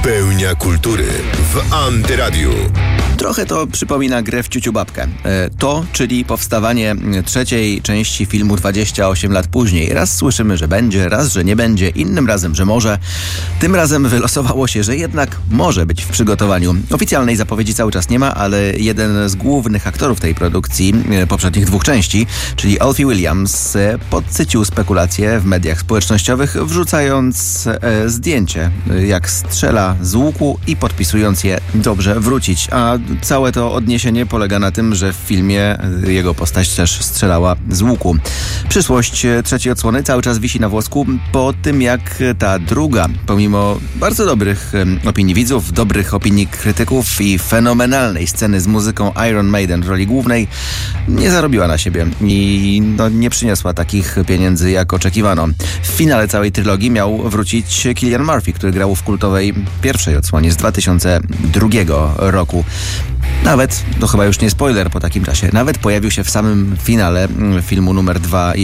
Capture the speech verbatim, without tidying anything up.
Pełnia kultury w Antyradiu. Trochę to przypomina grę w ciuciu babkę. To, czyli powstawanie trzeciej części filmu dwadzieścia osiem lat później. Raz słyszymy, że będzie, raz, że nie będzie, innym razem, że może. Tym razem wylosowało się, że jednak może być w przygotowaniu. Oficjalnej zapowiedzi cały czas nie ma, ale jeden z głównych aktorów tej produkcji poprzednich dwóch części, czyli Alfie Williams, podsycił spekulacje w mediach społecznościowych, wrzucając e, zdjęcie, jak strzela z łuku i podpisując je dobrze wrócić. A całe to odniesienie polega na tym, że w filmie jego postać też strzelała z łuku. Przyszłość trzeciej odsłony cały czas wisi na włosku po tym, jak ta druga, pomimo bardzo dobrych opinii widzów, dobrych opinii krytyków i fenomenalnej sceny z muzyką Iron Maiden w roli głównej, nie zarobiła na siebie i no, nie przyniosła takich pieniędzy, jak oczekiwano. W finale całej trylogii miał wrócić Cillian Murphy, który grał w kultowej pierwszej odsłonie z dwa tysiące drugiego roku. Nawet, to chyba już nie spoiler po takim czasie, nawet pojawił się w samym finale filmu numer dwa